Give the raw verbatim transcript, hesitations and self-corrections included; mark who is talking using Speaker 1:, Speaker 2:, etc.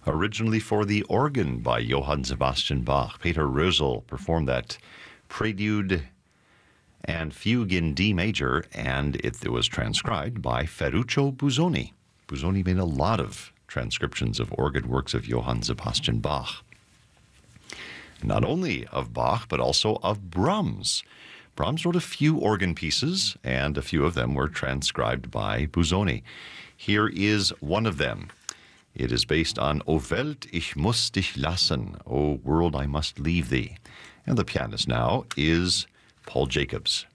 Speaker 1: originally for the organ by Johann Sebastian Bach. Peter Rösel performed that prelude and fugue in D major, and it, it was transcribed by Ferruccio Busoni. Busoni made a lot of transcriptions of organ works of Johann Sebastian Bach. Not only of Bach, but also of Brahms. Brahms wrote a few organ pieces, and a few of them were transcribed by Busoni. Here is one of them. It is based on O Welt, ich muss dich lassen, O world, I must leave thee. And the pianist now is Paul Jacobs.